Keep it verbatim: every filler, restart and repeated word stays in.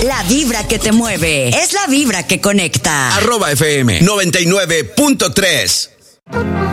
La vibra que te mueve es la vibra que conecta. Arroba F M noventa y nueve punto tres.